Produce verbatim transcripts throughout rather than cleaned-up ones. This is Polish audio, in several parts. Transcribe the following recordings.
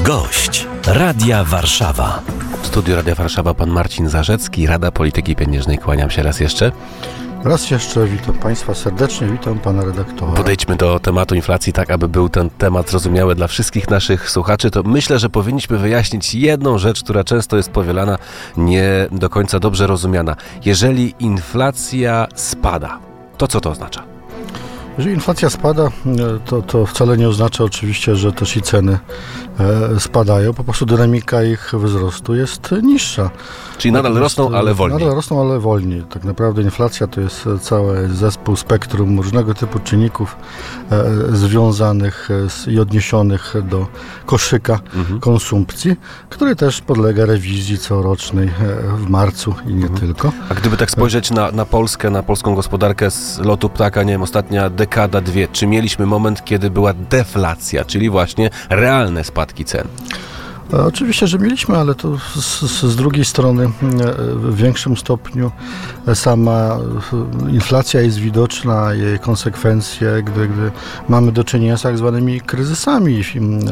Gość Radia Warszawa. W studiu Radia Warszawa pan Marcin Zarzecki, Rada Polityki Pieniężnej. Kłaniam się raz jeszcze. Raz jeszcze witam Państwa serdecznie, witam Pana redaktora. Podejdźmy do tematu inflacji tak, aby był ten temat zrozumiały dla wszystkich naszych słuchaczy. To myślę, że powinniśmy wyjaśnić jedną rzecz, która często jest powielana, nie do końca dobrze rozumiana. Jeżeli inflacja spada, to co to oznacza? Jeżeli inflacja spada, to, to wcale nie oznacza oczywiście, że też i ceny e, spadają. Po prostu dynamika ich wzrostu jest niższa. Czyli nadal Natomiast, rosną, ale wolniej. Nadal rosną, ale wolniej. Tak naprawdę inflacja to jest cały zespół, spektrum różnego typu czynników e, związanych z, i odniesionych do koszyka mhm. konsumpcji, który też podlega rewizji corocznej e, w marcu i nie mhm. tylko. A gdyby tak spojrzeć na, na Polskę, na polską gospodarkę z lotu ptaka, nie wiem, ostatnia dekada, dwie, czy mieliśmy moment, kiedy była deflacja, czyli właśnie realne spadki cen? Oczywiście, że mieliśmy, ale to z, z drugiej strony w większym stopniu sama inflacja jest widoczna, jej konsekwencje, gdy, gdy mamy do czynienia z tak zwanymi kryzysami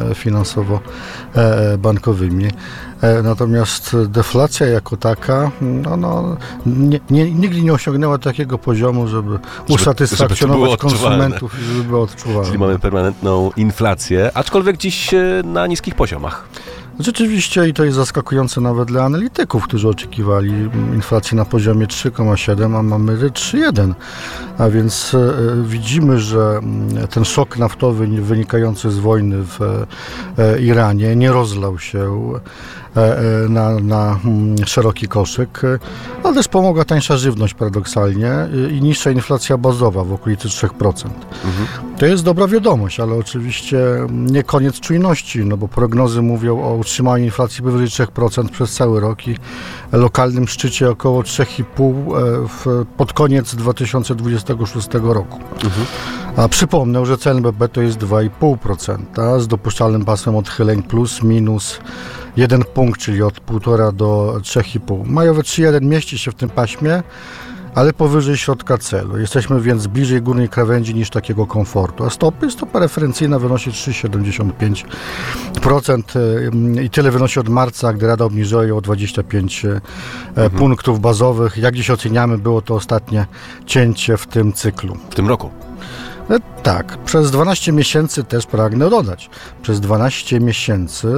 finansowo-bankowymi. Natomiast deflacja jako taka no, no, nie, nie, nigdy nie osiągnęła takiego poziomu, żeby, żeby usatysfakcjonować żeby konsumentów i żeby była odczuwalna. Czyli mamy permanentną inflację, aczkolwiek dziś na niskich poziomach. Rzeczywiście i to jest zaskakujące nawet dla analityków, którzy oczekiwali inflacji na poziomie trzy przecinek siedem, a mamy trzy przecinek jeden. A więc e, widzimy, że ten szok naftowy wynikający z wojny w e, Iranie nie rozlał się e, na, na szeroki koszyk, ale też pomogła tańsza żywność paradoksalnie i niższa inflacja bazowa w okolicy trzy procent. Mhm. To jest dobra wiadomość, ale oczywiście nie koniec czujności, no bo prognozy mówią o utrzymaniu inflacji powyżej trzy procent przez cały rok i lokalnym szczycie około trzy przecinek pięć pod koniec dwa tysiące dwudziestego szóstego roku. Mhm. A przypomnę, że C N B P to jest dwa przecinek pięć procent z dopuszczalnym pasmem odchyleń plus minus jeden punkt, czyli od półtora do trzy przecinek pięć. Majowe trzy przecinek jeden mieści się w tym paśmie, ale powyżej środka celu. Jesteśmy więc bliżej górnej krawędzi niż takiego komfortu. A stopy, stopa referencyjna wynosi trzy przecinek siedemdziesiąt pięć procent i tyle wynosi od marca, gdy Rada obniżyła ją o dwadzieścia pięć mhm. punktów bazowych. Jak dziś oceniamy, było to ostatnie cięcie w tym cyklu. W tym roku? Tak, przez dwanaście miesięcy też pragnę dodać. Przez dwanaście miesięcy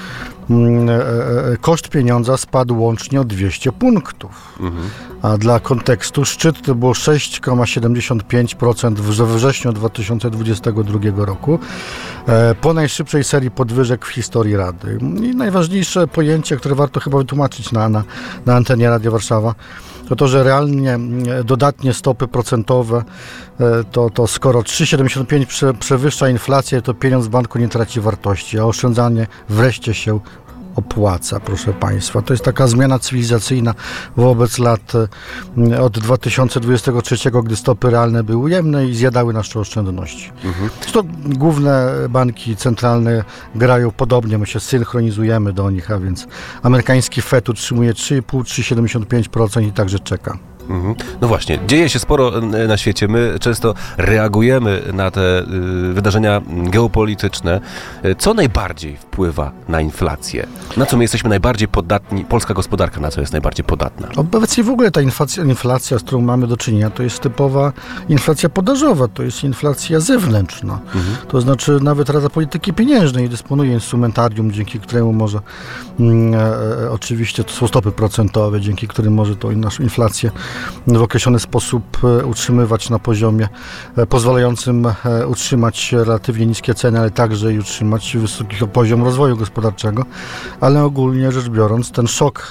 koszt pieniądza spadł łącznie o dwieście punktów. Mhm. A dla kontekstu szczyt to było sześć przecinek siedemdziesiąt pięć procent we wrześniu dwa tysiące dwudziestego drugiego roku, po najszybszej serii podwyżek w historii Rady. I najważniejsze pojęcie, które warto chyba wytłumaczyć na, na, na antenie Radia Warszawa, to to, że realnie dodatnie stopy procentowe, to, to skoro trzy przecinek siedemdziesiąt pięć prze, przewyższa inflację, to pieniądz w banku nie traci wartości, a oszczędzanie wreszcie się opłaca, proszę Państwa. To jest taka zmiana cywilizacyjna wobec lat od dwa tysiące dwudziestego trzeciego, gdy stopy realne były ujemne i zjadały nasze oszczędności. Mhm. To główne banki centralne grają podobnie, my się synchronizujemy do nich, a więc amerykański Fed utrzymuje trzy przecinek pięć, trzy przecinek siedemdziesiąt pięć procent i także czeka. No właśnie, dzieje się sporo na świecie. My często reagujemy na te y, wydarzenia geopolityczne. Co najbardziej wpływa na inflację? Na co my jesteśmy najbardziej podatni? Polska gospodarka na co jest najbardziej podatna? Obecnie w ogóle ta inflacja, inflacja, z którą mamy do czynienia, to jest typowa inflacja podażowa, to jest inflacja zewnętrzna. Mhm. To znaczy nawet Rada Polityki Pieniężnej dysponuje instrumentarium, dzięki któremu może mm, e, oczywiście to są stopy procentowe, dzięki którym może to naszą inflację w określony sposób utrzymywać na poziomie pozwalającym utrzymać relatywnie niskie ceny, ale także i utrzymać wysoki poziom rozwoju gospodarczego. Ale ogólnie rzecz biorąc, ten szok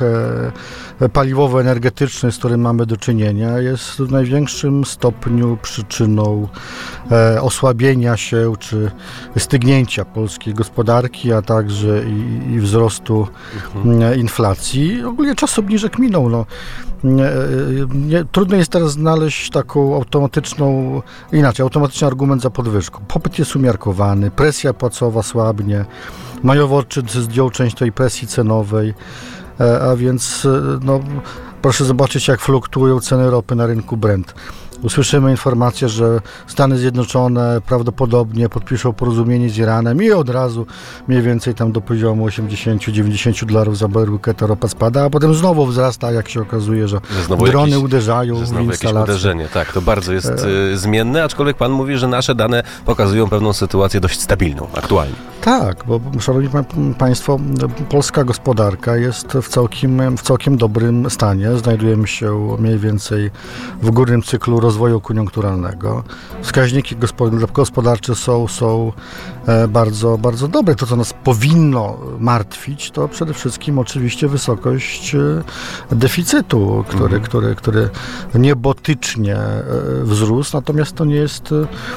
paliwowo-energetyczny, z którym mamy do czynienia, jest w największym stopniu przyczyną osłabienia się czy stygnięcia polskiej gospodarki, a także i, i wzrostu mhm. inflacji. Ogólnie czas obniżek minął. No. Nie, nie, trudno jest teraz znaleźć taką automatyczną, inaczej, automatyczny argument za podwyżką. Popyt jest umiarkowany, presja płacowa słabnie, majowy odczyt zdjął część tej presji cenowej, a więc no, proszę zobaczyć, jak fluktuują ceny ropy na rynku Brent. usłyszymy informację, że Stany Zjednoczone prawdopodobnie podpiszą porozumienie z Iranem i od razu mniej więcej tam do poziomu osiemdziesiąt do dziewięćdziesięciu dolarów za baryłkę ta ropa spada, a potem znowu wzrasta, jak się okazuje, że, że drony jakieś, uderzają że w znowu instalacje. Jakieś uderzenie, tak, to bardzo jest e... zmienne, aczkolwiek pan mówi, że nasze dane pokazują pewną sytuację dość stabilną, aktualnie. Tak, bo szanowni państwo, polska gospodarka jest w całkiem, w całkiem dobrym stanie. Znajdujemy się mniej więcej w górnym cyklu rozwoju koniunkturalnego. Wskaźniki gospodarcze są, są bardzo, bardzo dobre. To, co nas powinno martwić, to przede wszystkim oczywiście wysokość deficytu, który, mhm. który, który niebotycznie wzrósł, natomiast to nie jest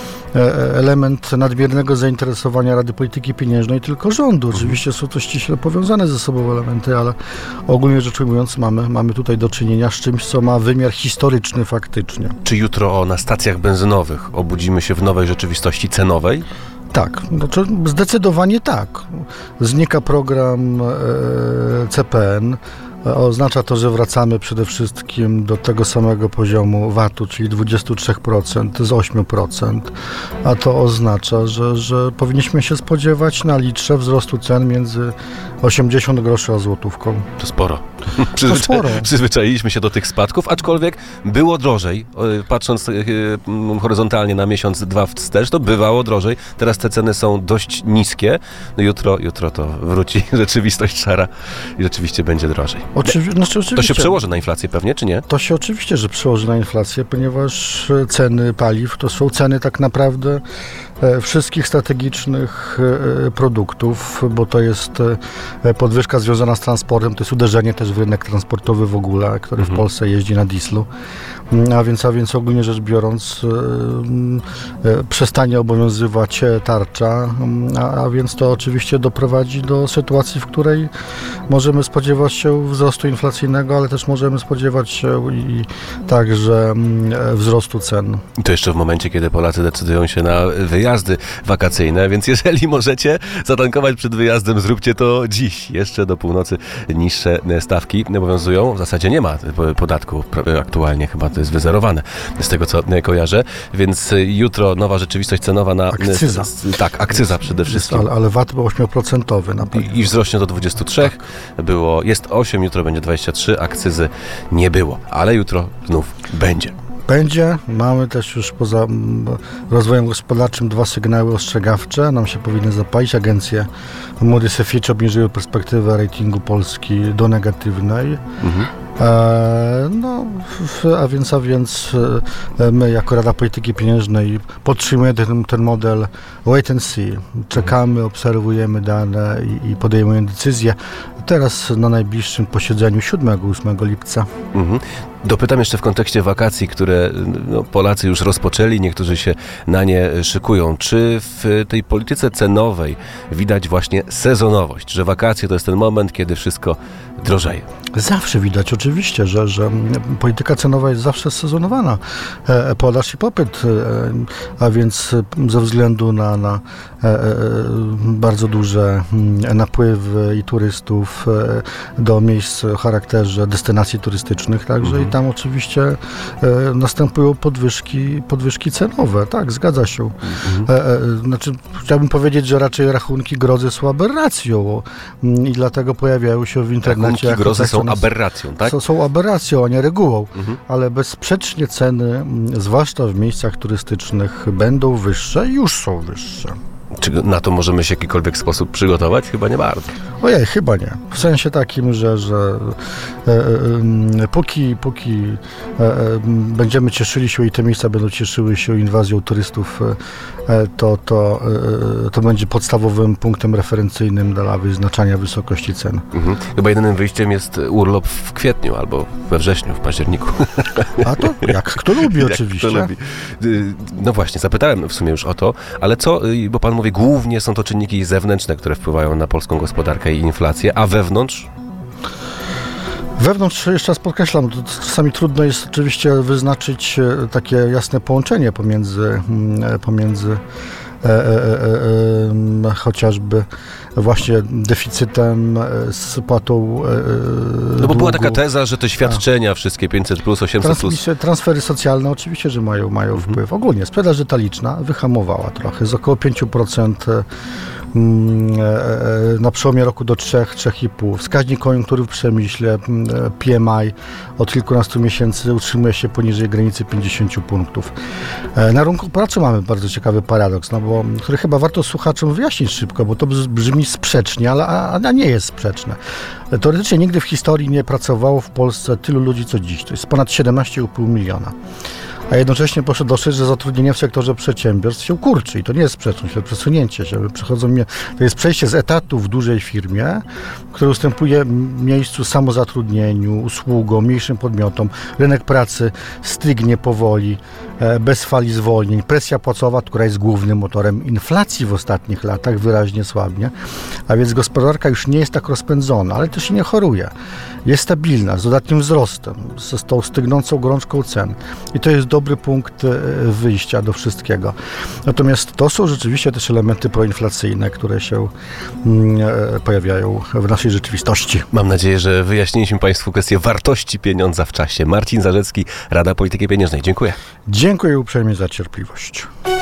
element nadmiernego zainteresowania Rady Polityki Pieniężnej, tylko rządu. Oczywiście są to ściśle powiązane ze sobą elementy, ale ogólnie rzecz ujmując mamy, mamy tutaj do czynienia z czymś, co ma wymiar historyczny faktycznie. Czy jutro na stacjach benzynowych obudzimy się w nowej rzeczywistości cenowej? Tak, znaczy zdecydowanie tak. Znika program e, C P N. Oznacza to, że wracamy przede wszystkim do tego samego poziomu vatu, czyli dwadzieścia trzy procent z osiem procent, a to oznacza, że, że powinniśmy się spodziewać na litrze wzrostu cen między osiemdziesiąt groszy a złotówką. To sporo. Przyzwycza- to sporo. Przyzwyczailiśmy się do tych spadków, aczkolwiek było drożej. Patrząc horyzontalnie na miesiąc, dwa wstecz, to bywało drożej. Teraz te ceny są dość niskie. No jutro, jutro to wróci rzeczywistość szara i rzeczywiście będzie drożej. Oczywi- znaczy, oczywiście. To się przełoży na inflację pewnie, czy nie? To się oczywiście, że przełoży na inflację, ponieważ ceny paliw to są ceny tak naprawdę wszystkich strategicznych produktów, bo to jest podwyżka związana z transportem, to jest uderzenie też w rynek transportowy w ogóle, który mhm. w Polsce jeździ na dieslu. A więc, a więc ogólnie rzecz biorąc przestanie obowiązywać tarcza, a, a więc to oczywiście doprowadzi do sytuacji, w której możemy spodziewać się wzrostu inflacyjnego, ale też możemy spodziewać się i także wzrostu cen. I to jeszcze w momencie, kiedy Polacy decydują się na wyjazdy wakacyjne, więc jeżeli możecie zatankować przed wyjazdem, zróbcie to dziś. Jeszcze do północy niższe stawki obowiązują. W zasadzie nie ma podatku aktualnie, chyba to jest wyzerowane z tego, co kojarzę, więc jutro nowa rzeczywistość cenowa na... Akcyza. Tak, akcyza przede wszystkim. Ale, ale V A T był osiem procent na paliwo. I, I wzrośnie do dwudziestu trzech. Tak. Było, jest osiem, jutro będzie dwadzieścia trzy, akcyzy nie było, ale jutro znów będzie. Będzie. Mamy też już poza rozwojem gospodarczym dwa sygnały ostrzegawcze. Nam się powinny zapalić. Agencje Moody's i Fitch obniżyły perspektywę ratingu Polski do negatywnej. Mhm. E, no, a więc, a więc my jako Rada Polityki Pieniężnej podtrzymujemy ten, ten model wait and see. Czekamy, obserwujemy dane i, i podejmujemy decyzje. Teraz na najbliższym posiedzeniu siódmego ósmego lipca. Mhm. Dopytam jeszcze w kontekście wakacji, które no, Polacy już rozpoczęli, niektórzy się na nie szykują. Czy w tej polityce cenowej widać właśnie sezonowość, że wakacje to jest ten moment, kiedy wszystko drożeje? Zawsze widać oczywiście, że, że polityka cenowa jest zawsze sezonowana. E, podaż i popyt, e, a więc ze względu na, na e, bardzo duże napływy i turystów e, do miejsc o charakterze destynacji turystycznych, także mhm. i tam oczywiście e, następują podwyżki, podwyżki cenowe. Tak, zgadza się. Mhm. E, e, znaczy, chciałbym powiedzieć, że raczej rachunki grozy są aberracją i dlatego pojawiają się w internecie. Rachunki grozy są aberracją, tak? Są, są aberracją, a nie regułą, mhm. ale bezsprzecznie ceny, zwłaszcza w miejscach turystycznych, będą wyższe i już są wyższe. Czy na to możemy się w jakikolwiek sposób przygotować? Chyba nie bardzo. Ojej, chyba nie. W sensie takim, że, że e, e, póki, póki e, e, będziemy cieszyli się i te miejsca będą cieszyły się inwazją turystów, e, to, to, e, to będzie podstawowym punktem referencyjnym dla wyznaczania wysokości cen. Mhm. Chyba jedynym wyjściem jest urlop w kwietniu albo we wrześniu, w październiku. A to jak kto lubi jak oczywiście. Kto lubi. No właśnie, zapytałem w sumie już o to, ale co, bo pan mówi, głównie są to czynniki zewnętrzne, które wpływają na polską gospodarkę i inflację, a wewnątrz? Wewnątrz, jeszcze raz podkreślam, czasami trudno jest oczywiście wyznaczyć takie jasne połączenie pomiędzy, pomiędzy e, e, e, chociażby właśnie deficytem, z płatą e, No bo była długu. taka teza, że te świadczenia wszystkie pięćset plus, osiemset plus. Transmisje, transfery socjalne oczywiście, że mają, mają Mhm. wpływ. Ogólnie sprzedaż detaliczna wyhamowała trochę, z około pięć procent na przełomie roku do trzy, trzy i pół. Wskaźnik koniunktury w przemyśle, P M I od kilkunastu miesięcy utrzymuje się poniżej granicy pięćdziesiąt punktów. Na rynku pracy mamy bardzo ciekawy paradoks, no bo, który chyba warto słuchaczom wyjaśnić szybko, bo to brzmi sprzecznie, ale a, a nie jest sprzeczne. Teoretycznie nigdy w historii nie pracowało w Polsce tylu ludzi co dziś. To jest ponad siedemnaście i pół miliona. A jednocześnie proszę dostrzec, że zatrudnienie w sektorze przedsiębiorstw się kurczy i to nie jest sprzeczność, to przesunięcie się. Przychodzą mnie, to jest przejście z etatu w dużej firmie, które ustępuje miejscu samozatrudnieniu, usługom, mniejszym podmiotom. Rynek pracy stygnie powoli, bez fali zwolnień. Presja płacowa, która jest głównym motorem inflacji w ostatnich latach, wyraźnie słabnie. A więc gospodarka już nie jest tak rozpędzona, ale też i nie choruje. Jest stabilna, z dodatnim wzrostem, z tą stygnącą gorączką cen. I to jest dobry punkt wyjścia do wszystkiego. Natomiast to są rzeczywiście też elementy proinflacyjne, które się mm, pojawiają w naszej rzeczywistości. Mam nadzieję, że wyjaśniliśmy Państwu kwestię wartości pieniądza w czasie. Marcin Zarzecki, Rada Polityki Pieniężnej. Dziękuję. Dziękuję uprzejmie za cierpliwość.